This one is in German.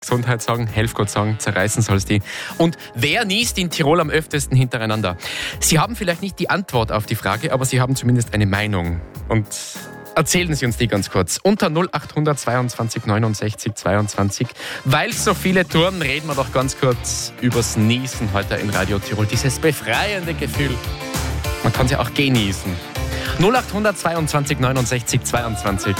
Gesundheit sagen, helf Gott sagen, zerreißen soll's die. Und wer niest in Tirol am öftesten hintereinander? Sie haben vielleicht nicht die Antwort auf die Frage, aber Sie haben zumindest eine Meinung. Und erzählen Sie uns die ganz kurz. Unter 0800 22 69 22. Weil es so viele Touren, reden wir doch ganz kurz übers Niesen heute in Radio Tirol. Dieses befreiende Gefühl. Man kann es ja auch genießen. 0800 22 69 22.